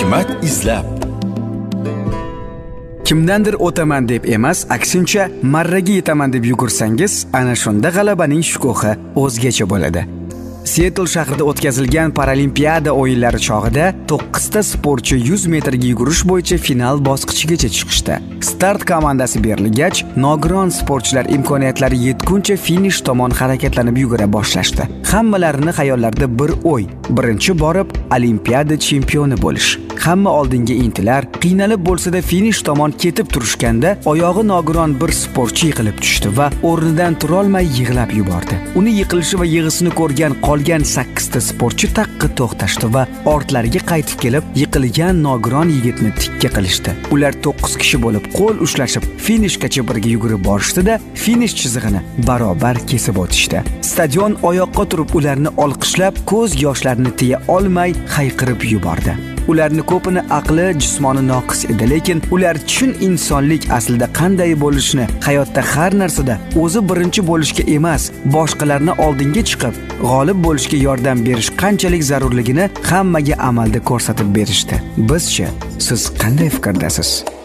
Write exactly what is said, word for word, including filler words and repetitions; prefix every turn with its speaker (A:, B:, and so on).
A: hikmat izlab.
B: Kimdandir o'taman deb emas, aksincha marraga yetaman deb yugursangiz, ana shunda g'alabaning shukuhi o'zgacha bo'ladi. Seattle shahrida o'tkazilgan Paralimpiada o'yinlari chog'ida to'qqizta sportchi yuz metrga yugurish bo'yicha final bosqichigacha chiqishdi. Start komandasi berilgach, nogiron sportchilar imkoniyatlari yetguncha finish tomon harakatlanib yugura boshlashdi. Hammalarini xayollarida bir o'y: birinchi borib Olimpiada chempioni bo'lish. Hamma oldinga intilar, qiynalib bo'lsa-da finish tomon ketib turishganda oyog'i nogiron bir sportchi yiqilib tushdi va o'rnidan tura olmay yig'lab yubordi. Uni yiqilishi va yig'isini ko'rgan qolgan sakkizta sportchi taqqa to'xtashdi va ortlariga qaytib kelib, yiqilgan nogiron yigitni tikka qilishdi. Ular to'qqiz kishi bo'lib qo'l ushlashib finishgacha birga yugurib borishdi-da, finish chizig'ini barobar kesib o'tishdi. Stadion oyoqqa turib ularni olqishlab, ko'z yoshlarini tiya olmay hayqirib yubordi. Ularni ko'pini aqli, jismoni noqis edi, lekin ular chin insonlik aslida qanday bo'lishini, hayotda har narsada o'zi birinchi bo'lishga emas, boshqalarni oldinga chiqib, g'olib bo'lishga yordam berish qanchalik zarurligini hammaga amalda ko'rsatib berishdi. Bizchi, siz qanday fikrdasiz?